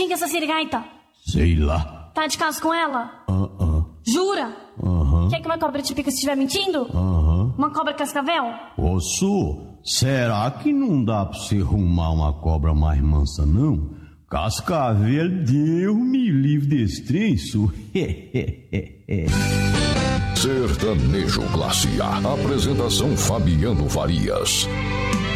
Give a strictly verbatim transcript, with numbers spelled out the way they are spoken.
extingue essa sirigaita? Sei lá. Tá de caso com ela? Ah, ah. Jura? Aham. Quer que uma cobra te pica se estiver mentindo? Aham. Uma cobra cascavel? Ô, Su, será que não dá pra você arrumar uma cobra mais mansa, não? Cascavel, Deus me livre desse trem, Su. Sertanejo Classe A. Apresentação Fabiano Farias.